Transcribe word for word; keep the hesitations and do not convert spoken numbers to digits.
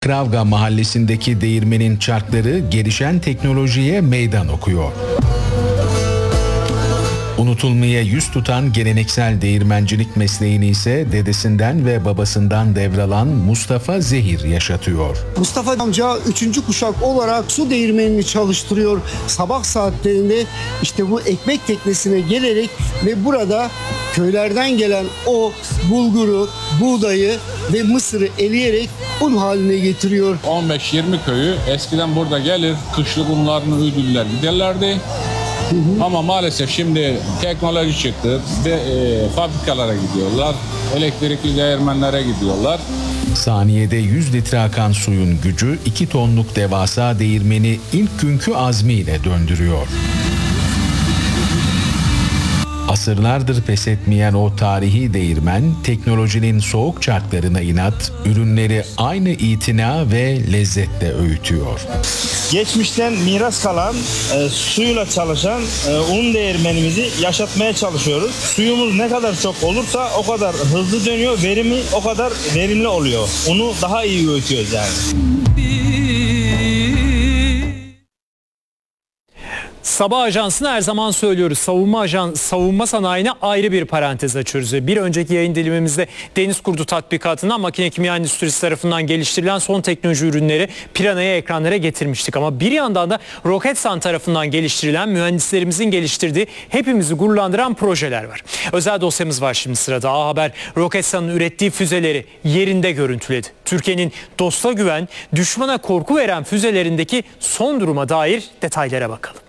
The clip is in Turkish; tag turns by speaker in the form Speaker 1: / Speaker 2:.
Speaker 1: Kravga mahallesindeki değirmenin çarkları gelişen teknolojiye meydan okuyor. Unutulmaya yüz tutan geleneksel değirmencilik mesleğini ise dedesinden ve babasından devralan Mustafa Zehir yaşatıyor.
Speaker 2: Mustafa amca üçüncü kuşak olarak su değirmenini çalıştırıyor. Sabah saatlerinde işte bu ekmek teknesine gelerek ve burada köylerden gelen o bulguru, buğdayı ve mısırı eleyerek un haline getiriyor.
Speaker 3: on beş yirmi köyü eskiden burada gelir, kışlık unlarını ödüller giderlerdi. Hı hı. Ama maalesef şimdi teknoloji çıktı ve e, fabrikalara gidiyorlar, elektrikli değirmenlere gidiyorlar.
Speaker 1: Saniyede yüz litre akan suyun gücü iki tonluk devasa değirmeni ilk günkü azmiyle döndürüyor. Asırlardır pes etmeyen o tarihi değirmen, teknolojinin soğuk çarklarına inat, ürünleri aynı itina ve lezzetle öğütüyor.
Speaker 4: Geçmişten miras kalan, e, suyla çalışan e, un değirmenimizi yaşatmaya çalışıyoruz. Suyumuz ne kadar çok olursa o kadar hızlı dönüyor, verimi o kadar verimli oluyor. Unu daha iyi öğütüyoruz yani.
Speaker 5: Sabah ajansını her zaman söylüyoruz. Savunma ajans, savunma sanayine ayrı bir parantez açıyoruz. Bir önceki yayın dilimimizde deniz kurdu tatbikatından makine kimya endüstrisi tarafından geliştirilen son teknoloji ürünleri Piranha'ya, ekranlara getirmiştik. Ama bir yandan da Roketsan tarafından geliştirilen, mühendislerimizin geliştirdiği, hepimizi gururlandıran projeler var. Özel dosyamız var şimdi sırada. A Haber, Roketsan'ın ürettiği füzeleri yerinde görüntüledi. Türkiye'nin dosta güven, düşmana korku veren füzelerindeki son duruma dair detaylara bakalım.